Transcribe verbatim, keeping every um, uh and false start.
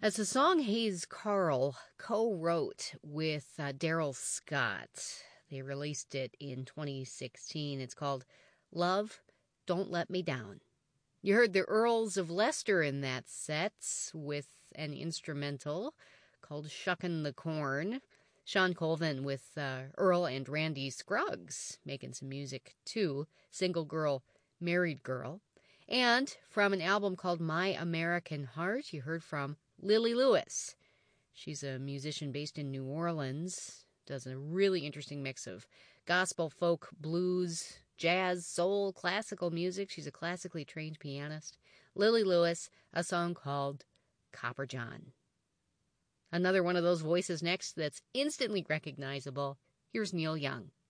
That's a song Hayes Carll co-wrote with uh, Daryl Scott. They released it in twenty sixteen. It's called Love, Don't Let Me Down. You heard the Earls of Leicester in that set with an instrumental called Shuckin' the Corn. Sean Colvin with uh, Earl and Randy Scruggs making some music too. Single Girl, Married Girl. And from an album called My American Heart, you heard from Lily Lewis. She's a musician based in New Orleans. Does a really interesting mix of gospel, folk, blues, jazz, soul, classical music. She's a classically trained pianist. Lily Lewis, a song called Copper John. Another one of those voices next that's instantly recognizable. Here's Neil Young.